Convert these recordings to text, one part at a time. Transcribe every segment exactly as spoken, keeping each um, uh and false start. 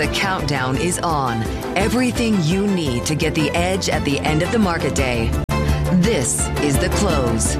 The countdown is on. Everything you need to get the edge at the end of the market day. This is The Close.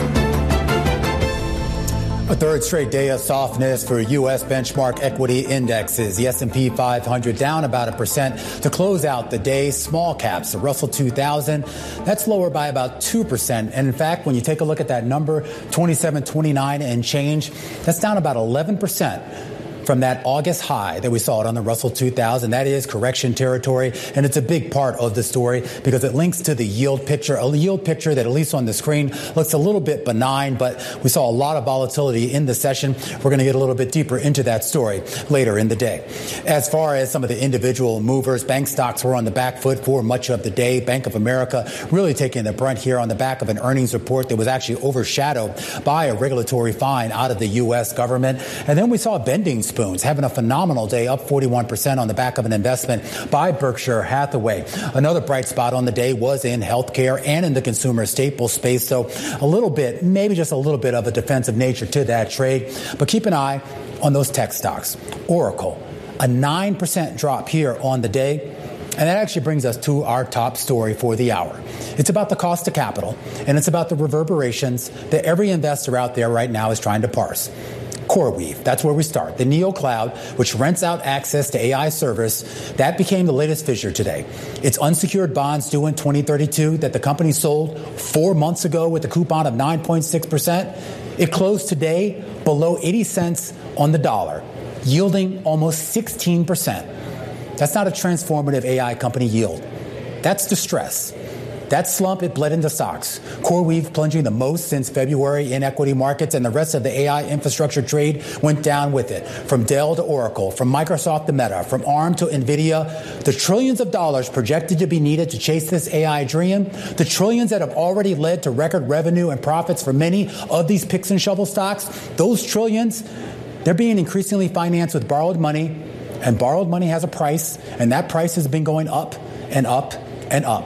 A third straight day of softness for U S benchmark equity indexes. The S and P five hundred down about a percent to close out the day. Small caps, the Russell two thousand, that's lower by about two percent. And in fact, when you take a look at that number, twenty-seven twenty-nine and change, that's down about eleven percent. From that August high that we saw it on the Russell two thousand. That is correction territory, and it's a big part of the story because it links to the yield picture, a yield picture that, at least on the screen, looks a little bit benign, but we saw a lot of volatility in the session. We're going to get a little bit deeper into that story later in the day. As far as some of the individual movers, bank stocks were on the back foot for much of the day. Bank of America really taking the brunt here on the back of an earnings report that was actually overshadowed by a regulatory fine out of the U S government. And then we saw bending spoons having a phenomenal day, up forty-one percent on the back of an investment by Berkshire Hathaway. Another bright spot on the day was in healthcare and in the consumer staple space. So a little bit, maybe just a little bit of a defensive nature to that trade. But keep an eye on those tech stocks. Oracle, a nine percent drop here on the day. And that actually brings us to our top story for the hour. It's about the cost of capital, and it's about the reverberations that every investor out there right now is trying to parse. CoreWeave, that's where we start. The NeoCloud, which rents out access to A I servers, that became the latest fissure today. It's unsecured bonds due in twenty thirty-two that the company sold four months ago with a coupon of nine point six percent. It closed today below eighty cents on the dollar, yielding almost sixteen percent. That's not a transformative A I company yield. That's distress. That slump, it bled into stocks. CoreWeave plunging the most since February in equity markets, and the rest of the A I infrastructure trade went down with it. From Dell to Oracle, from Microsoft to Meta, from ARM to NVIDIA, the trillions of dollars projected to be needed to chase this A I dream, the trillions that have already led to record revenue and profits for many of these picks and shovel stocks, those trillions, they're being increasingly financed with borrowed money, and borrowed money has a price, and that price has been going up and up and up.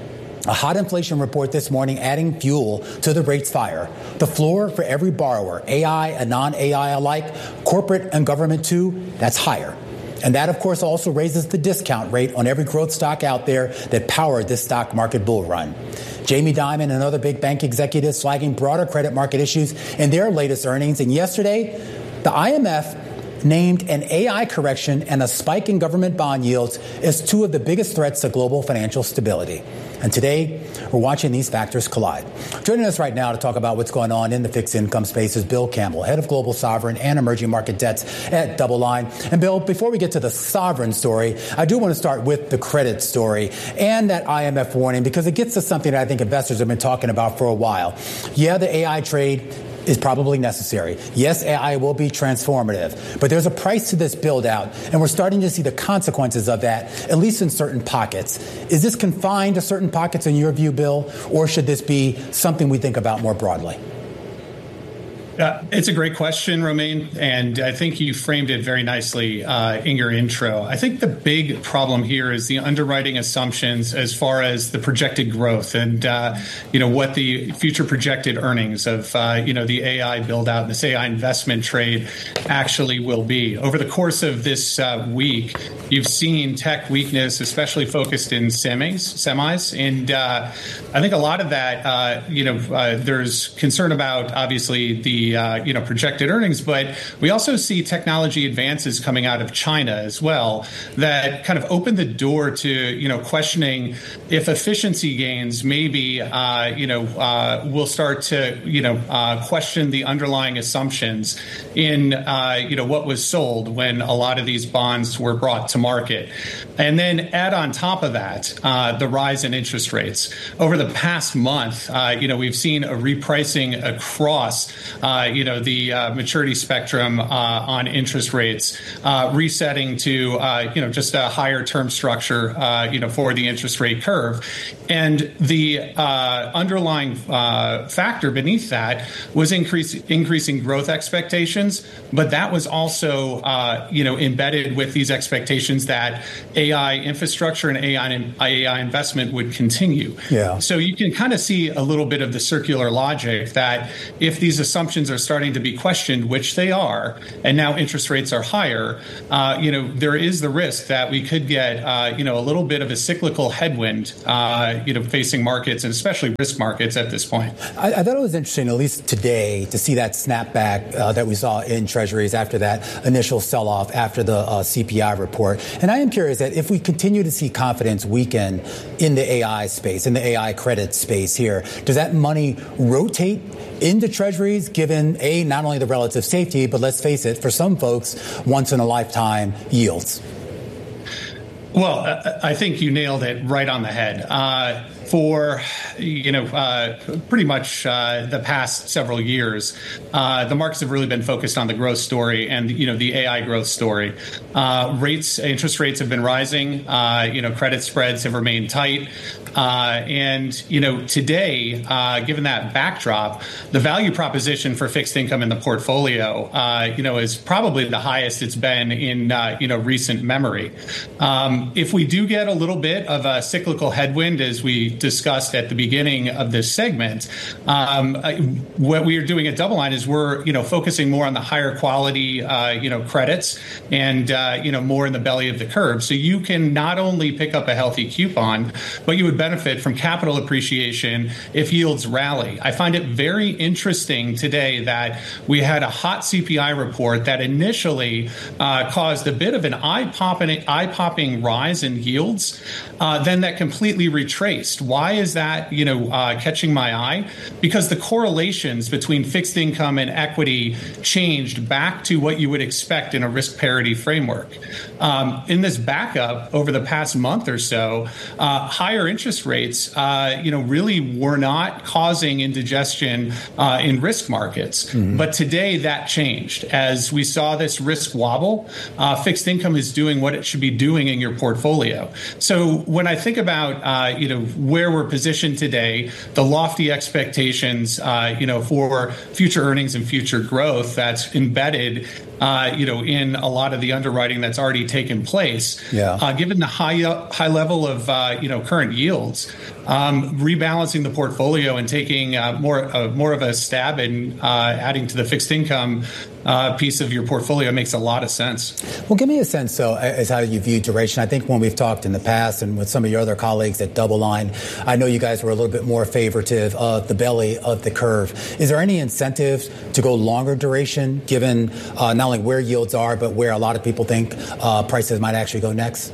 A hot inflation report this morning adding fuel to the rates fire. The floor for every borrower, A I and non-A I alike, corporate and government too, that's higher. And that, of course, also raises the discount rate on every growth stock out there that powered this stock market bull run. Jamie Dimon and other big bank executives flagging broader credit market issues in their latest earnings. And yesterday, the I M F named an A I correction and a spike in government bond yields as two of the biggest threats to global financial stability. And today, we're watching these factors collide. Joining us right now to talk about what's going on in the fixed income space is Bill Campbell, head of global sovereign and emerging market debts at DoubleLine. And Bill, before we get to the sovereign story, I do want to start with the credit story and that I M F warning, because it gets to something that I think investors have been talking about for a while. Yeah, the A I trade is probably necessary. Yes, A I will be transformative, but there's a price to this build out, and we're starting to see the consequences of that, at least in certain pockets. Is this confined to certain pockets in your view, Bill, or should this be something we think about more broadly? Uh, it's a great question, Romaine, and I think you framed it very nicely uh, in your intro. I think the big problem here is the underwriting assumptions as far as the projected growth and, uh, you know, what the future projected earnings of, uh, you know, the A I build out and this A I investment trade actually will be. Over the course of this uh, week, you've seen tech weakness, especially focused in semis, semis. And uh, I think a lot of that, uh, you know, uh, there's concern about, obviously, the Uh, you know, projected earnings, but we also see technology advances coming out of China as well that kind of open the door to, you know, questioning if efficiency gains maybe, uh, you know, uh, will start to, you know, uh, question the underlying assumptions in, uh, you know, what was sold when a lot of these bonds were brought to market. And then add on top of that, uh, the rise in interest rates. Over the past month, uh, you know, we've seen a repricing across Uh, you know, the uh, maturity spectrum uh, on interest rates, uh, resetting to, uh, you know, just a higher term structure, uh, you know, for the interest rate curve. And the uh, underlying uh, factor beneath that was increase, increasing growth expectations. But that was also, uh, you know, embedded with these expectations that A I infrastructure and A I, A I investment would continue. Yeah. So you can kind of see a little bit of the circular logic that if these assumptions assumptions are starting to be questioned, which they are, and now interest rates are higher, uh, you know, there is the risk that we could get, uh, you know, a little bit of a cyclical headwind, uh, you know, facing markets and especially risk markets at this point. I, I thought it was interesting, at least today, to see that snapback uh, that we saw in Treasuries after that initial sell-off after the uh, C P I report. And I am curious that if we continue to see confidence weaken in the A I space, in the A I credit space here, does that money rotate into Treasuries, given, A, not only the relative safety, but let's face it, for some folks, once-in-a-lifetime yields? Well, I think you nailed it right on the head. Uh, for, you know, uh, pretty much uh, the past several years, uh, the markets have really been focused on the growth story and, you know, the A I growth story. Uh, rates, interest rates have been rising. Uh, you know, credit spreads have remained tight. Uh, and, you know, today, uh, given that backdrop, the value proposition for fixed income in the portfolio, uh, you know, is probably the highest it's been in, uh, you know, recent memory. Um, if we do get a little bit of a cyclical headwind, as we discussed at the beginning of this segment, um, what we are doing at DoubleLine is we're, you know, focusing more on the higher quality, uh, you know, credits and, uh, you know, more in the belly of the curve. So you can not only pick up a healthy coupon, but you would benefit from capital appreciation if yields rally. I find it very interesting today that we had a hot C P I report that initially uh, caused a bit of an eye-popping, eye-popping rise in yields, uh, then that completely retraced. Why is that, you know, uh, catching my eye? Because the correlations between fixed income and equity changed back to what you would expect in a risk parity framework. Um, in this backup over the past month or so, uh, higher interest rates, uh, you know, really were not causing indigestion uh, in risk markets. Mm-hmm. But today that changed. As we saw this risk wobble, uh, fixed income is doing what it should be doing in your portfolio. So when I think about, uh, you know, where we're positioned today, the lofty expectations, uh, you know, for future earnings and future growth that's embedded Uh, you know, in a lot of the underwriting that's already taken place, yeah. uh, given the high uh, high level of uh, you know current yields, um, rebalancing the portfolio and taking uh, more uh, more of a stab in uh, adding to the fixed income uh, piece of your portfolio makes a lot of sense. Well, give me a sense, though, as how you view duration. I think when we've talked in the past and with some of your other colleagues at DoubleLine, I know you guys were a little bit more favorative of the belly of the curve. Is there any incentive to go longer duration, given uh, not only where yields are, but where a lot of people think uh, prices might actually go next?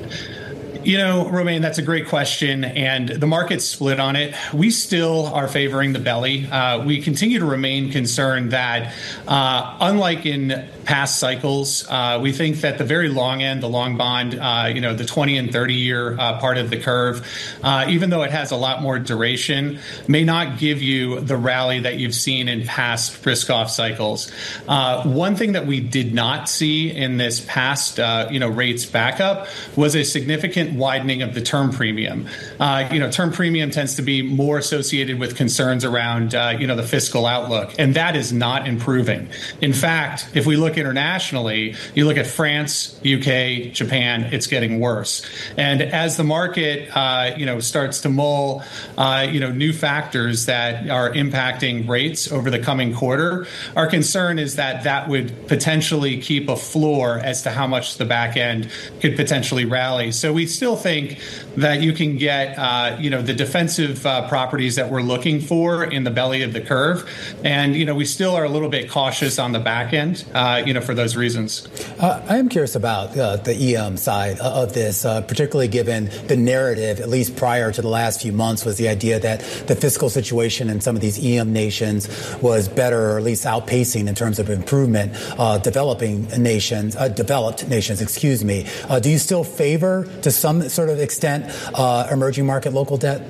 You know, Romaine, that's a great question, and the market's split on it. We still are favoring the belly. Uh, we continue to remain concerned that, uh, unlike in past cycles, uh, we think that the very long end, the long bond, uh, you know, the twenty and thirty year uh, part of the curve, uh, even though it has a lot more duration, may not give you the rally that you've seen in past risk-off cycles. Uh, one thing that we did not see in this past, uh, you know, rates backup was a significant widening of the term premium. Uh, you know, term premium tends to be more associated with concerns around, uh, you know, the fiscal outlook, and that is not improving. In fact, if we look internationally, you look at France, U K, Japan, it's getting worse. And as the market, uh, you know, starts to mull, uh, you know, new factors that are impacting rates over the coming quarter, our concern is that that would potentially keep a floor as to how much the back end could potentially rally. So we still think that you can get, uh, you know, the defensive uh, properties that we're looking for in the belly of the curve. And, you know, we still are a little bit cautious on the back end, uh, you know, for those reasons. Uh, I am curious about uh, the E M side of this, uh, particularly given the narrative, at least prior to the last few months, was the idea that the fiscal situation in some of these E M nations was better, or at least outpacing in terms of improvement, uh, developing nations, uh, developed nations, excuse me. Uh, do you still favor, to some sort of extent, uh, emerging market local debt?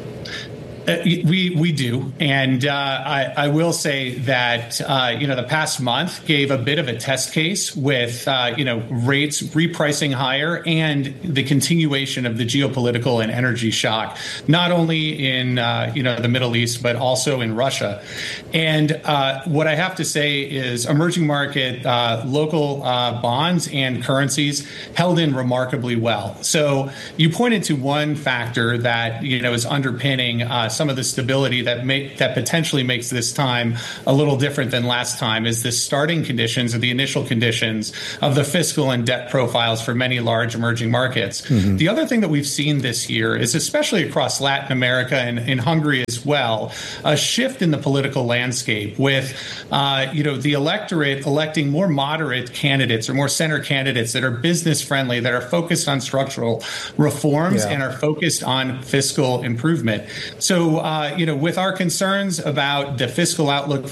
Uh, we we do, and uh, I, I will say that uh, you know the past month gave a bit of a test case with uh, you know rates repricing higher and the continuation of the geopolitical and energy shock, not only in uh, you know the Middle East but also in Russia. And uh, what I have to say is emerging market uh, local uh, bonds and currencies held in remarkably well. So you pointed to one factor that you know is underpinning Uh, some of the stability that make that potentially makes this time a little different than last time is the starting conditions or the initial conditions of the fiscal and debt profiles for many large emerging markets. Mm-hmm. The other thing that we've seen this year is, especially across Latin America and in Hungary as well, a shift in the political landscape with, uh, you know, the electorate electing more moderate candidates or more center candidates that are business friendly, that are focused on structural reforms yeah. and are focused on fiscal improvement. So, uh, you know, with our concerns about the fiscal outlook